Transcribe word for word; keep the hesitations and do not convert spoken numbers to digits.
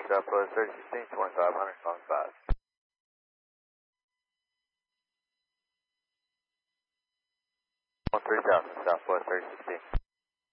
Southwest thirty sixteen, twenty-five hundred, calling five. one three thousand, Southwest thirty sixteen.